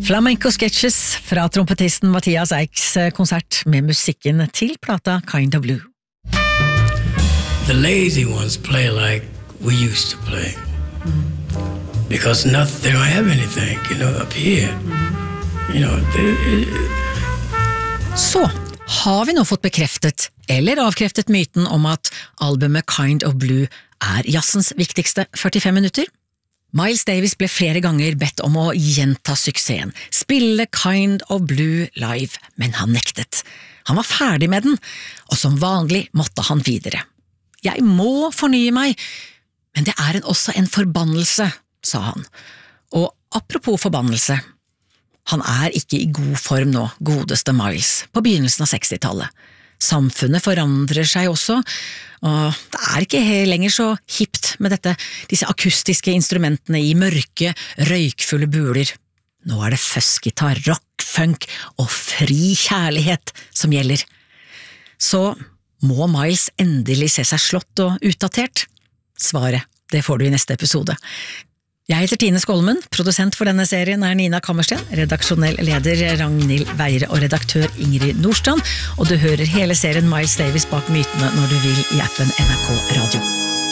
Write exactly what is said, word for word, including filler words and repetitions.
Flamenco Sketches fra trompetisten Mathias Eiks konsert med musikken til plata Kind of Blue. The lazy ones play like we used to play. Because nothing, they don't have anything, you know, up here. You know, they, Så har vi nå fått bekreftet eller avkreftet myten om at albumet Kind of Blue er jazzens viktigste førtifem minutter. Miles Davis ble flere ganger bedt om å gjenta suksessen, spille Kind of Blue live, men han nektet. Han var ferdig med den, og som vanlig måtte han videre. Jeg må fornye meg, men det er en, også en forbannelse, sa han. Og apropos forbannelse, han er ikke i god form nå, godeste Miles, på begynnelsen av sekstitallet. Samfunnet forandrer seg også, og det er ikke lenger så hipt med dette, disse akustiske instrumentene i mørke, røykfulle buler. Nå er det fuzzgitar, rock, funk og fri kjærlighet som gjelder. Så må Miles endelig se seg slått og utdatert? Svaret, det får du i neste episode. Jeg heter Tine Skolmen, produsent for denne serien er Nina Kammersten, redaksjonell leder Ragnhild Weire og redaktør Ingrid Nordstrand, og du hører hele serien Miles Davis bak mytene når du vil i appen N R K Radio.